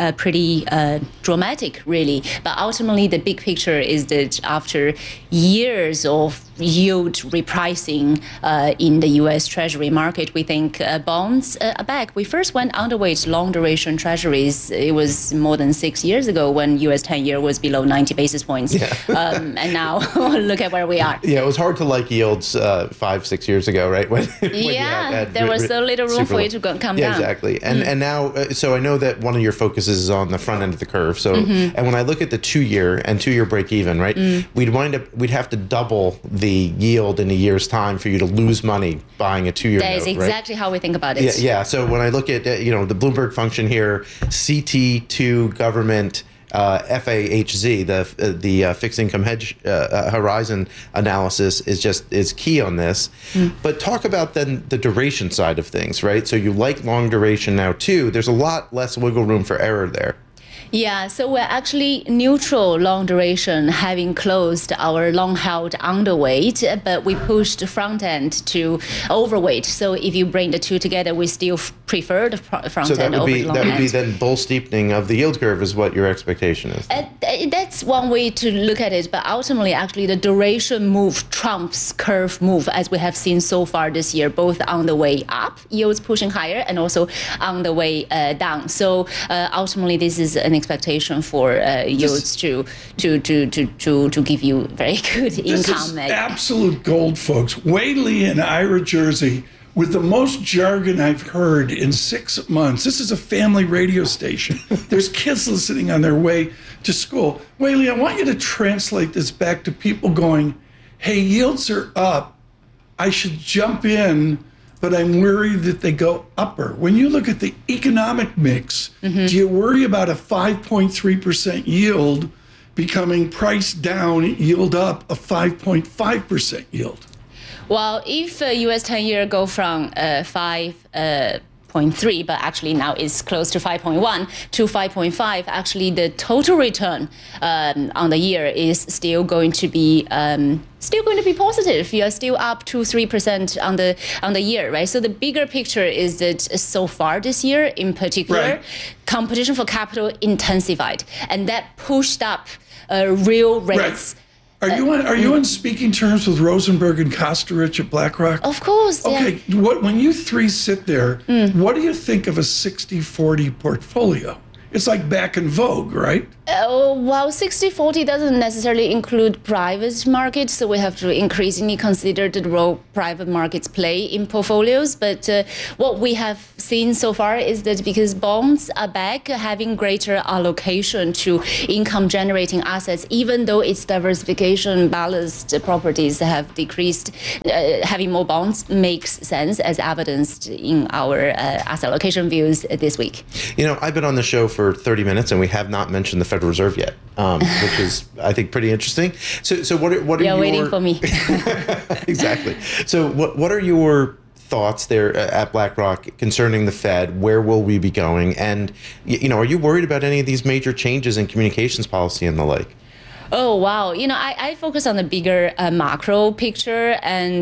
dramatic, really. But ultimately, the big picture is that after years of yield repricing in the U.S. Treasury market, we think bonds are back. We first went underweight long duration treasuries. It was more than 6 years ago when U.S. 10-year was below 90 basis points. Yeah. And now look at where we are. Yeah, it was hard to like yields 5-6 years ago, right? When there was so little room for it to come down. Yeah, exactly. And now, so I know that one of your focuses is on the front end of the curve. So, and when I look at the 2-year and 2-year break even, right, we'd have to double the yield in a year's time for you to lose money buying a 2-year note. That is exactly how we think about it. Yeah. So when I look at the Bloomberg function here, CT2 government. FAHZ, the fixed income hedge horizon analysis is key on this. But talk about then the duration side of things, right? So you like long duration now too. There's a lot less wiggle room for error there. Yeah, so we're actually neutral long duration, having closed our long held underweight, but we pushed front end to overweight. So if you bring the two together, we still prefer the front So that end would over be the long that would be end. then bull steepening of the yield curve is what your expectation is. That's one way to look at it, but ultimately, actually, the duration move trumps curve move, as we have seen so far this year, both on the way up, yields pushing higher, and also on the way down. So ultimately, this is an expectation for yields to give you very good This income. is absolute gold, folks. Wei Li in Ira, Jersey, with the most jargon I've heard in 6 months. This is a family radio station. There's kids listening on their way to school. Wei Li, I want you to translate this back to people going, hey, yields are up. I should jump in, but I'm worried that they go upper. When you look at the economic mix, do you worry about a 5.3% yield becoming price down, yield up, a 5.5% yield? Well, if US 10-year go from 5.3, but actually now it's close to 5.1 to 5.5, actually the total return on the year is still going to be positive. You are still up 2-3% on the year, right? So the bigger picture is that so far this year, in particular, competition for capital intensified, and that pushed up real rates. Are you on speaking terms with Rosenberg and Kostarich at BlackRock? Of course. Okay. Yeah. When you three sit there, what do you think of a 60-40 portfolio? It's like back in vogue, right? Well, 60-40 doesn't necessarily include private markets, so we have to increasingly consider the role private markets play in portfolios. But what we have seen so far is that because bonds are back, having greater allocation to income-generating assets, even though its diversification balanced properties have decreased, having more bonds makes sense, as evidenced in our asset allocation views this week. You know, I've been on the show for 30 minutes and we have not mentioned the Federal Reserve yet, which is, I think, pretty interesting. So what are You're waiting for me. Exactly. So what are your thoughts there at BlackRock concerning the Fed? Where will we be going? And, you know, are you worried about any of these major changes in communications policy and the like? Oh, wow. You know, I focus on the bigger macro picture, and